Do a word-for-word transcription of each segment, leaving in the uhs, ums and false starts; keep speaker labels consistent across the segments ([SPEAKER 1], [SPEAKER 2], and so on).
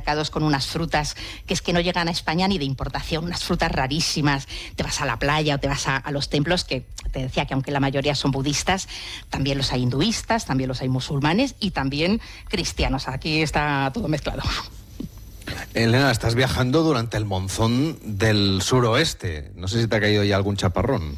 [SPEAKER 1] supermercados con unas frutas que es que no llegan a España ni de importación, unas frutas rarísimas. Te vas a la playa o te vas a, a los templos, que te decía que aunque la mayoría son budistas, también los hay hinduistas, también los hay musulmanes y también cristianos. Aquí está todo mezclado.
[SPEAKER 2] Elena, estás viajando durante el monzón del suroeste. No sé si te ha caído ya algún chaparrón.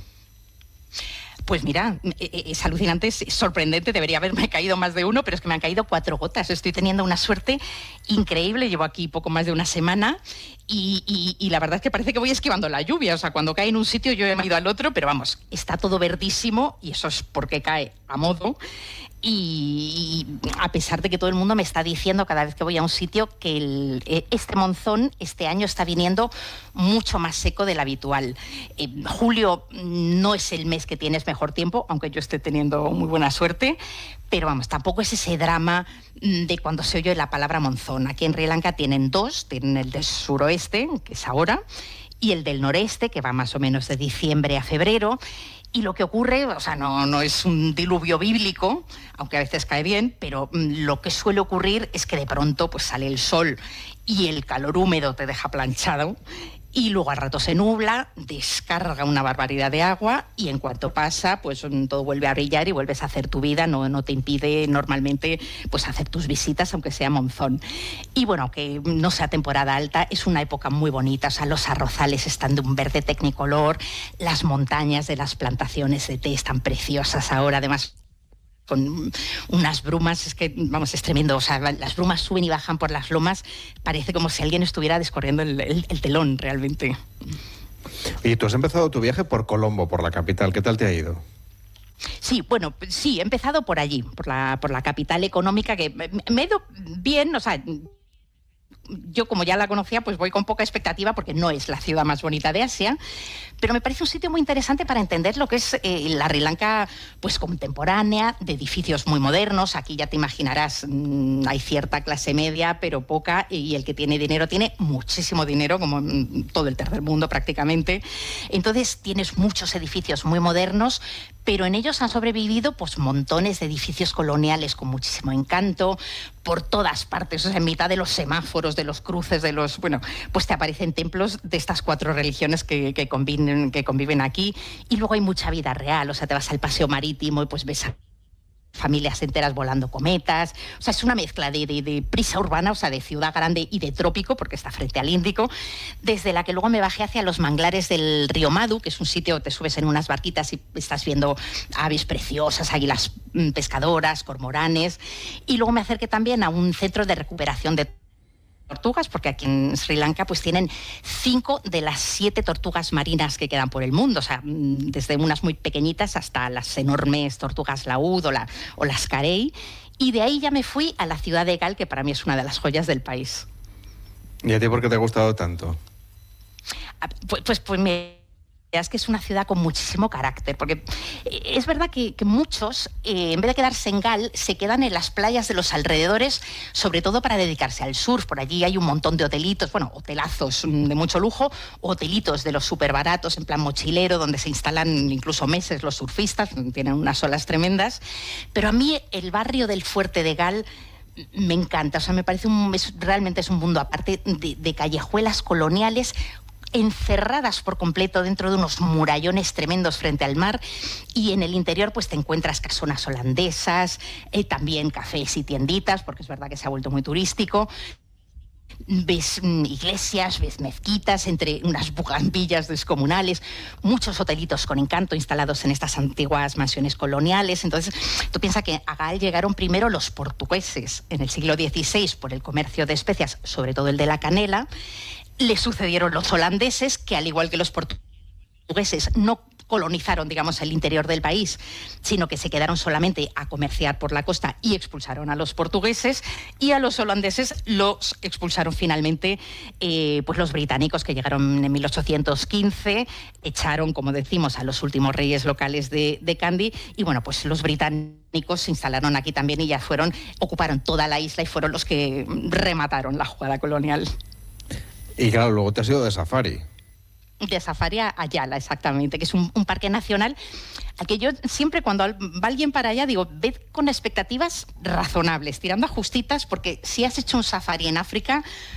[SPEAKER 1] Pues mira, es alucinante, es sorprendente, debería haberme caído más de uno, pero es que me han caído cuatro gotas. Estoy teniendo una suerte increíble, llevo aquí poco más de una semana y, y, y la verdad es que parece que voy esquivando la lluvia. O sea, cuando cae en un sitio yo he ido al otro, pero vamos, está todo verdísimo y eso es porque cae a modo. Y a pesar de que todo el mundo me está diciendo cada vez que voy a un sitio que el, este monzón este año está viniendo mucho más seco del habitual. Eh, julio no es el mes que tienes mejor tiempo, aunque yo esté teniendo muy buena suerte, pero vamos, tampoco es ese drama de cuando se oye la palabra monzón. Aquí en Sri Lanka tienen dos, tienen el del suroeste, que es ahora, y el del noreste, que va más o menos de diciembre a febrero. Y lo que ocurre, o sea, no, no es un diluvio bíblico, aunque a veces cae bien, pero lo que suele ocurrir es que de pronto pues sale el sol y el calor húmedo te deja planchado y luego al rato se nubla, descarga una barbaridad de agua y en cuanto pasa, pues todo vuelve a brillar y vuelves a hacer tu vida, no, no te impide normalmente pues hacer tus visitas, aunque sea monzón. Y bueno, aunque no sea temporada alta, es una época muy bonita, o sea, los arrozales están de un verde tecnicolor, las montañas de las plantaciones de té están preciosas ahora, además con unas brumas, es que, vamos, es tremendo, o sea, las brumas suben y bajan por las lomas, parece como si alguien estuviera descorriendo el, el, el telón, realmente.
[SPEAKER 2] Y tú has empezado tu viaje por Colombo, por la capital, ¿qué tal te ha ido?
[SPEAKER 1] Sí, bueno, sí, he empezado por allí, por la, por la capital económica, que me, me he ido bien, o sea, yo como ya la conocía, pues voy con poca expectativa porque no es la ciudad más bonita de Asia, pero me parece un sitio muy interesante para entender lo que es eh, la Sri Lanka pues contemporánea, de edificios muy modernos. Aquí ya te imaginarás, mmm, hay cierta clase media, pero poca, y el que tiene dinero tiene muchísimo dinero, como en todo el tercer mundo prácticamente. Entonces tienes muchos edificios muy modernos, pero en ellos han sobrevivido pues montones de edificios coloniales con muchísimo encanto, por todas partes, o sea, en mitad de los semáforos, de los cruces, de los, bueno, pues te aparecen templos de estas cuatro religiones que, que, conviven, que conviven aquí, y luego hay mucha vida real, o sea, te vas al paseo marítimo y pues ves a familias enteras volando cometas, o sea, es una mezcla de, de, de prisa urbana, o sea, de ciudad grande y de trópico, porque está frente al Índico, desde la que luego me bajé hacia los manglares del río Madu, que es un sitio, te subes en unas barquitas y estás viendo aves preciosas, águilas pescadoras, cormoranes, y luego me acerqué también a un centro de recuperación de tortugas, porque aquí en Sri Lanka pues tienen cinco de las siete tortugas marinas que quedan por el mundo, o sea, desde unas muy pequeñitas hasta las enormes tortugas laúd o, la, o las carey, y de ahí ya me fui a la ciudad de Gal, que para mí es una de las joyas del país.
[SPEAKER 2] ¿Y a ti por qué te ha gustado tanto?
[SPEAKER 1] Pues, pues, pues me... es que es una ciudad con muchísimo carácter, porque es verdad que, que muchos, eh, en vez de quedarse en Gal, se quedan en las playas de los alrededores, sobre todo para dedicarse al surf. Por allí hay un montón de hotelitos, bueno, hotelazos de mucho lujo, hotelitos de los súper baratos, en plan mochilero, donde se instalan incluso meses los surfistas, tienen unas olas tremendas. Pero a mí el barrio del Fuerte de Gal me encanta, o sea, me parece un, es, realmente es un mundo aparte de, de callejuelas coloniales, encerradas por completo dentro de unos murallones tremendos frente al mar, y en el interior pues te encuentras casonas holandesas, eh, también cafés y tienditas, porque es verdad que se ha vuelto muy turístico. Ves mm, iglesias, ves mezquitas, entre unas bugambillas descomunales, muchos hotelitos con encanto instalados en estas antiguas mansiones coloniales. Entonces, tú piensas que a Gal llegaron primero los portugueses en el siglo dieciséis por el comercio de especias, sobre todo el de la canela. Le sucedieron los holandeses, que al igual que los portugueses no colonizaron, digamos, el interior del país, sino que se quedaron solamente a comerciar por la costa y expulsaron a los portugueses, y a los holandeses los expulsaron finalmente eh, pues los británicos, que llegaron en mil ochocientos quince, echaron, como decimos, a los últimos reyes locales de, de Kandy, y bueno, pues los británicos se instalaron aquí también y ya fueron, ocuparon toda la isla y fueron los que remataron la jugada colonial.
[SPEAKER 2] Y claro, luego te has ido de safari.
[SPEAKER 1] De safari a Ayala, exactamente, que es un, un parque nacional al que yo siempre, cuando va alguien para allá, digo, ved con expectativas razonables, tirando a justitas, porque si has hecho un safari en África,